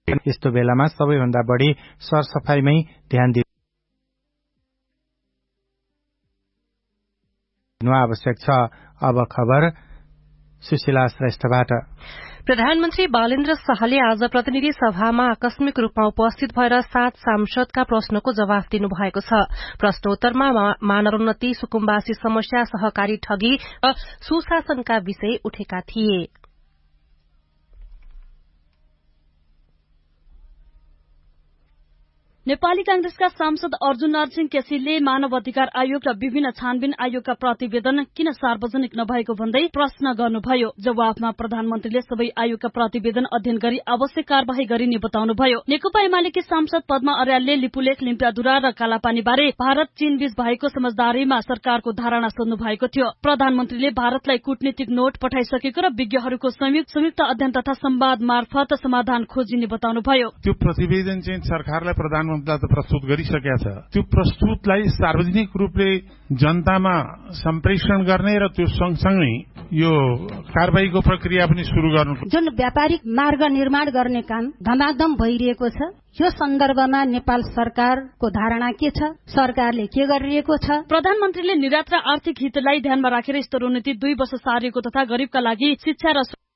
यस्तो बेलामा सबैभन्दा बढी सरसफाईमै ध्यान दिनु आवश्यक छ। अब खबर सुशीला श्रेष्ठबाट। प्रधानमन्त्री बालेन्द्र शाहले आज प्रतिनिधि सभामा आकस्मिक रूपमा उपस्थित भएर 7 सांसदका प्रश्नको जवाफ दिनुभएको छ। प्रश्नोत्तरमा मानवोन्नति, सुकुम्बासी समस्या, सहकारी ठगी र सुशासनका विषय उठेका थिए। नेपाली कांग्रेसका सांसद अर्जुन नरसिंह केसीले मानव अधिकार आयोग र विभिन्न छानबिन आयोगका प्रतिवेदन किन सार्वजनिक नभएको भन्दै प्रश्न गर्नुभयो। जवाफमा प्रधानमन्त्रीले सबै आयोगका प्रतिवेदन अध्ययन गरी आवश्यक कार्यवाही गरिने बताउनुभयो। नेकपा एमालेकी सांसद पद्मा अर्यालले लिपुलेख, लिम्पियाधुरा र कालापानी बारे भारत चीन बीच भएको समझदारीमा सरकारको धारणा सोध्नु भएको थियो। प्रधानमन्त्रीले भारतलाई कूटनीतिक नोट पठाइसकेको र विज्ञहरूको संयुक्त अध्ययन तथा संवाद मार्फत समाधान खोजिने बताउनुभयो। त्यो प्रतिवेदन चाहिँ सरकारलाई प्रधानमन्त्रीले प्रस्तुत गरिसकेका छ। त्यो प्रस्तुतलाई सार्वजनिक रूपले जनतामा सम्प्रेषण गर्ने र त्यो सँगसँगै यो कारबाहीको प्रक्रिया पनि शुरू गर्नु। जुन व्यापारिक मार्ग निर्माण गर्ने काम धमाधम भइरहेको छ, यो सन्दर्भमा नेपाल सरकारको धारणा के छ, सरकारले के गरिरहेको छ? प्रधानमन्त्रीले निर्यात र आर्थिक हितलाई ध्यानमा राखेर यस्तो रणनीति 2 वर्ष सारिएको तथा गरीबका लागि शिक्षा र